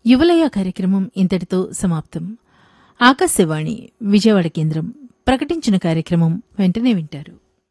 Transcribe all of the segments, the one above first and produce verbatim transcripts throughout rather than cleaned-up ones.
యువలయ కార్యక్రమం ఇంతటితో సమాప్తం. ఆకాశవాణి విజయవాడ కేంద్రం ప్రకటించిన కార్యక్రమం వెంటనే వింటారు.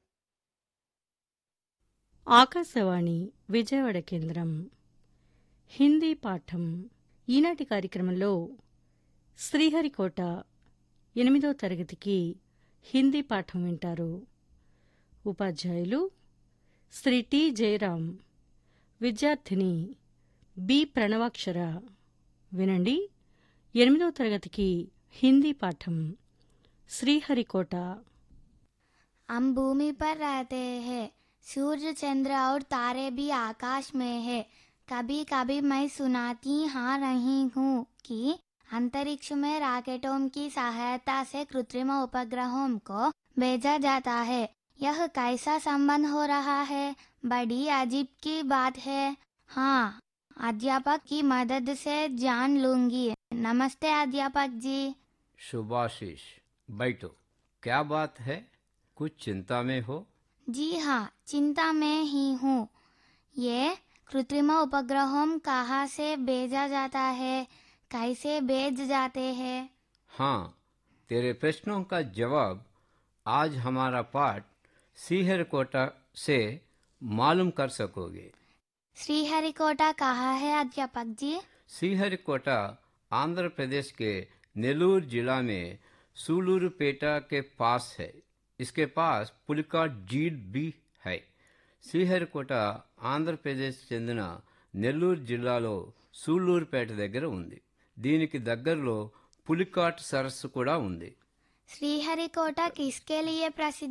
ఆకాశవాణి విజయవాడ కేంద్రం హిందీ పాఠం. ఈనాటి కార్యక్రమంలో శ్రీహరికోట ఎనిమిదో తరగతికి హిందీ పాఠం వింటారు. ఉపాధ్యాయులు శ్రీ టి జయరాం, విద్యార్థిని బి ప్రణవాక్షర. వినండి, ఎనిమిదో తరగతికి హిందీ పాఠం శ్రీహరికోట. हम भूमि पर रहते हैं, सूर्य चंद्र और तारे भी आकाश में है. कभी कभी मैं सुनाती हाँ रही हूँ कि अंतरिक्ष में रॉकेटों की सहायता से कृत्रिम उपग्रहों को भेजा जाता है. यह कैसा संबंध हो रहा है? बड़ी अजीब की बात है. हाँ, अध्यापक की मदद से जान लूंगी. नमस्ते अध्यापक जी. शुभाशीष, बैठो. क्या बात है? कुछ चिंता में हो? जी हाँ, चिंता में ही हूँ. ये कृत्रिम उपग्रहों कहाँ से भेजा जाता है, कैसे भेज जाते हैं? हाँ, तेरे प्रश्नों का जवाब आज हमारा पाठ श्रीहरिकोटा से मालूम कर सकोगे. श्रीहरिकोटा कहाँ है अध्यापक जी? श्रीहरिकोटा आंध्र प्रदेश के नेल्लूर जिला में सूलूरुपेटा के पास है. इसके पास पुलिकाट झील भी है. శ్రీహరికోట ఆంధ్రప్రదేశ్ చెందిన నెల్లూరు జిల్లాలో సూళ్లూరుపేట దగ్గర ఉంది. దీనికి దగ్గరలో పులికాట్ సరస్సు కూడా ఉంది. श्रीहरिकोटा किसके लिए प्रसिद्ध